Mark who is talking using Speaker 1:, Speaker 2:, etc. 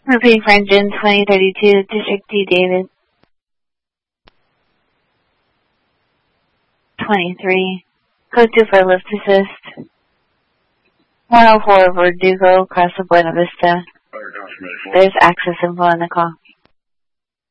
Speaker 1: Repeating for engine 2032, District D, David. 23. Code 2 for lift assist. 104 Verdugo, across the Buena Vista. There's access info on the call.